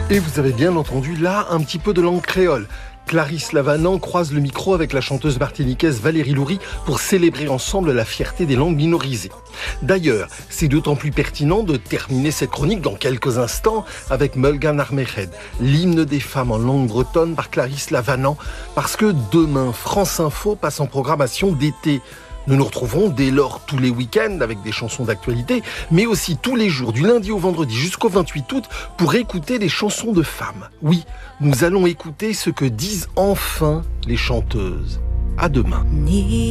Et vous avez bien entendu là un petit peu de langue créole. Clarisse Lavanant croise le micro avec la chanteuse martiniquaise Valérie Loury pour célébrer ensemble la fierté des langues minorisées. D'ailleurs, c'est d'autant plus pertinent de terminer cette chronique dans quelques instants avec Mulgan Armehed, l'hymne des femmes en langue bretonne par Clarisse Lavanant, parce que demain, France Info passe en programmation d'été. Nous nous retrouvons dès lors tous les week-ends avec des chansons d'actualité, mais aussi tous les jours, du lundi au vendredi jusqu'au 28 août, pour écouter des chansons de femmes. Oui, nous allons écouter ce que disent enfin les chanteuses. À demain.